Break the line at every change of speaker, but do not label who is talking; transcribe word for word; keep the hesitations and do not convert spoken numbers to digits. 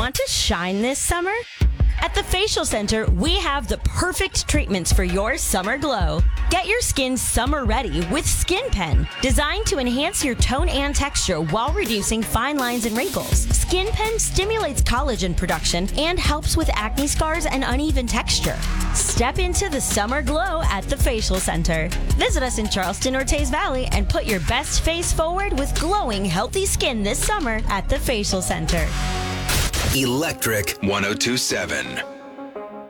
Want to shine this summer? At the Facial Center, we have the perfect treatments for your summer glow. Get your skin summer ready with Skin Pen, designed to enhance your tone and texture while reducing fine lines and wrinkles. Skin Pen stimulates collagen production and helps with acne scars and uneven texture. Step into the summer glow at the Facial Center. Visit us in Charleston or Teays Valley and put your best face forward with glowing, healthy skin this summer at the Facial Center.
Electric one oh two point seven.